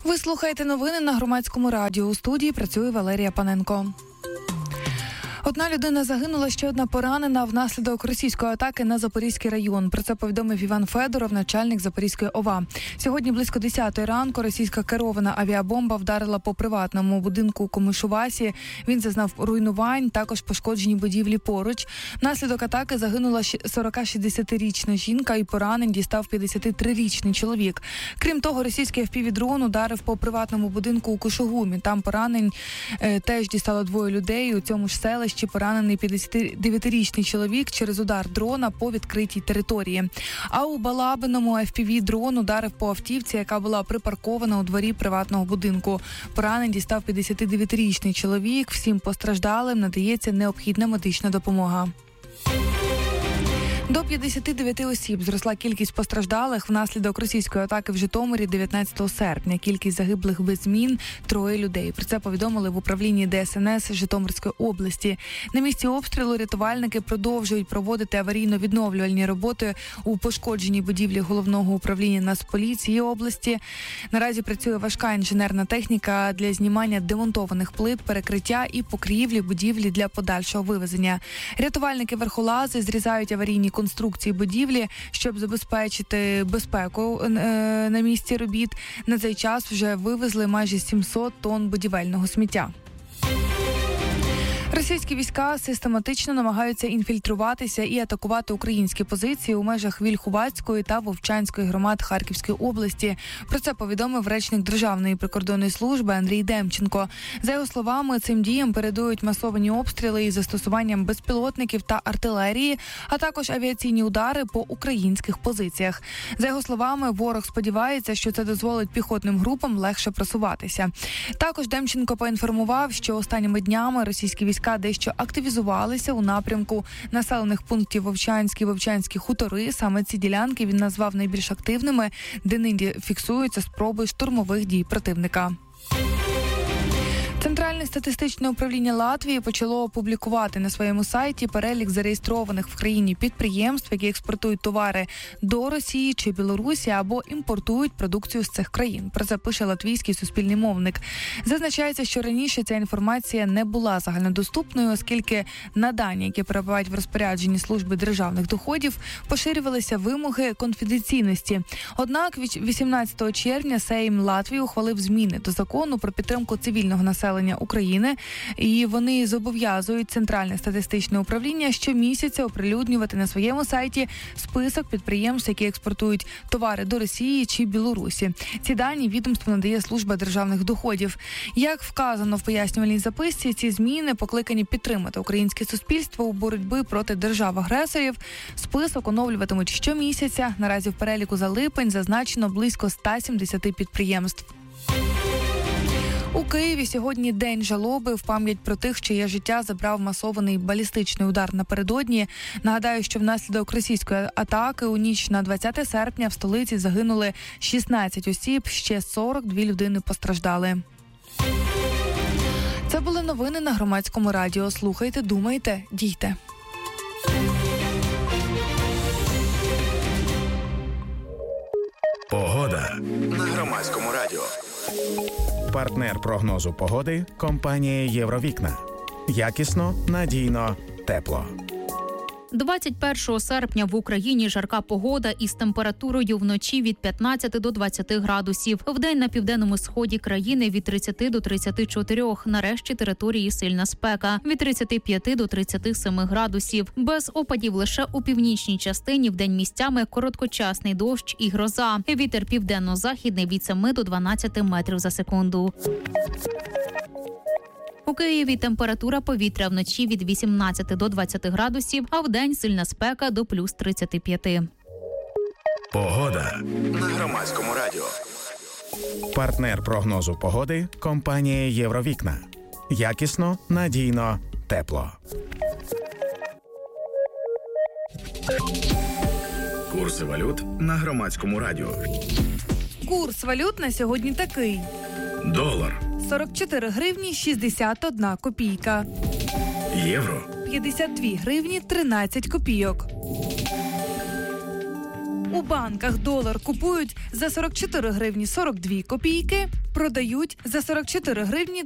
Ви слухаєте новини на Громадському радіо. У студії працює Валерія Паненко. Одна людина загинула, ще одна поранена внаслідок російської атаки на Запорізький район. Про це повідомив Іван Федоров, начальник Запорізької ОВА. Сьогодні близько 10-ї ранку російська керована авіабомба вдарила по приватному будинку у Комишувасі. Він зазнав руйнувань, також пошкоджені будівлі поруч. Внаслідок атаки загинула 40-60-річна жінка і поранень дістав 53-річний чоловік. Крім того, російський FPV-дрон ударив по приватному будинку у Кошугумі. Там поранень теж дістало двоє людей. У цьому ж селищі поранений 59-річний чоловік через удар дрона по відкритій території. А у Балабиному FPV-дрон ударив по автівці, яка була припаркована у дворі приватного будинку. Поранень дістав 59-річний чоловік. Всім постраждалим надається необхідна медична допомога. До 59 осіб зросла кількість постраждалих внаслідок російської атаки в Житомирі 19 серпня. Кількість загиблих без змін – 3 людей. Про це повідомили в управлінні ДСНС Житомирської області. На місці обстрілу рятувальники продовжують проводити аварійно-відновлювальні роботи у пошкодженій будівлі головного управління Нацполіції області. Наразі працює важка інженерна техніка для знімання демонтованих плит, перекриття і покрівлі будівлі для подальшого вивезення. Рятувальники верхолази зрізають аварійні конструкції будівлі, щоб забезпечити безпеку на місці робіт. На цей час вже вивезли майже 700 тонн будівельного сміття. Російські війська систематично намагаються інфільтруватися і атакувати українські позиції у межах Вільхуватської та Вовчанської громад Харківської області. Про це повідомив речник Державної прикордонної служби Андрій Демченко. За його словами, цим діям передують масовані обстріли із застосуванням безпілотників та артилерії, а також авіаційні удари по українських позиціях. За його словами, ворог сподівається, що це дозволить піхотним групам легше просуватися. Також Демченко поінформував, що останніми днями російські війська дещо активізувалися у напрямку населених пунктів Вовчанські хутори. Саме ці ділянки він назвав найбільш активними, де нині фіксуються спроби штурмових дій противника. Центральне статистичне управління Латвії почало публікувати на своєму сайті перелік зареєстрованих в країні підприємств, які експортують товари до Росії чи Білорусі або імпортують продукцію з цих країн. Про це пише латвійський суспільний мовник. Зазначається, що раніше ця інформація не була загальнодоступною, оскільки на дані, які перебувають в розпорядженні служби державних доходів, поширювалися вимоги конфіденційності. Однак 18 червня Сейм Латвії ухвалив зміни до закону про підтримку цивільного населення України, і вони зобов'язують Центральне статистичне управління щомісяця оприлюднювати на своєму сайті список підприємств, які експортують товари до Росії чи Білорусі. Ці дані відомству надає служба державних доходів. Як вказано в пояснювальній записці, ці зміни покликані підтримати українське суспільство у боротьбі проти держав-агресорів. Список оновлюватимуть щомісяця. Наразі в переліку за липень зазначено близько 170 підприємств. У Києві сьогодні день жалоби в пам'ять про тих, чиє життя забрав масований балістичний удар напередодні. Нагадаю, що внаслідок російської атаки у ніч на 20 серпня в столиці загинули 16 осіб, ще 42 людини постраждали. Це були новини на Громадському радіо. Слухайте, думайте, дійте. Погода на Громадському радіо. Партнер прогнозу погоди – компанія «Євровікна». Якісно, надійно, тепло. 21 серпня в Україні жарка погода із температурою вночі від 15 до 20 градусів. Вдень на південному сході країни від 30 до 34. На решті території сильна спека. Від 35 до 37 градусів. Без опадів лише у північній частині вдень місцями короткочасний дощ і гроза. Вітер південно-західний від 7 до 12 метрів за секунду. У Києві температура повітря вночі від 18 до 20 градусів, а вдень сильна спека до плюс 35. Погода на Громадському радіо. Партнер прогнозу погоди – компанія «Євровікна». Якісно, надійно, тепло. Курси валют на Громадському радіо. Курс валют на сьогодні такий. Долар 44 гривні 61 копійка. Євро 52 гривні 13 копійок. У банках долар купують за 44 гривні 42 копійки, продають за 44 гривні